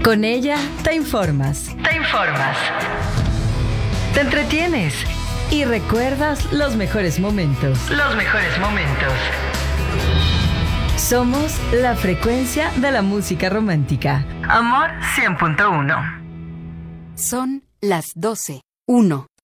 Con ella te informas. Te entretienes y recuerdas los mejores momentos. Somos la frecuencia de la música romántica. Amor 100.1. Son las 12:01.